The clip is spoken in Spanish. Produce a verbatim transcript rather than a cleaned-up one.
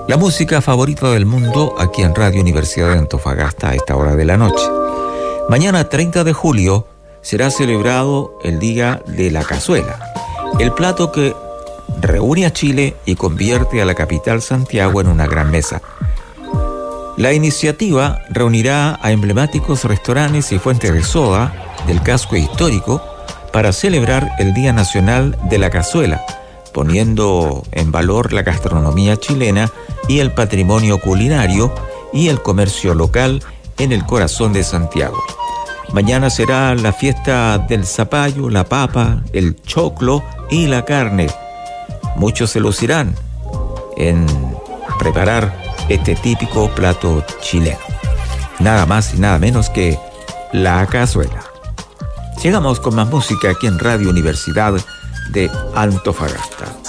La música favorita del mundo aquí en Radio Universidad de Antofagasta a esta hora de la noche. Mañana treinta de julio será celebrado el Día de la Cazuela, el plato que reúne a Chile y convierte a la capital Santiago en una gran mesa. La iniciativa reunirá a emblemáticos restaurantes y fuentes de soda del casco histórico para celebrar el Día Nacional de la Cazuela, poniendo en valor la gastronomía chilena y el patrimonio culinario y el comercio local en el corazón de Santiago. Mañana será la fiesta del zapallo, la papa, el choclo y la carne. Muchos se lucirán en preparar este típico plato chileno. Nada más y nada menos que la cazuela. Llegamos con más música aquí en Radio Universidad de Antofagasta.